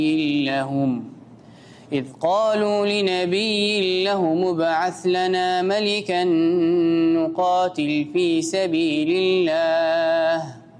لهم إذ قالوا لنبي لهم ابعث لنا ملكا نقاتل في سبيل الله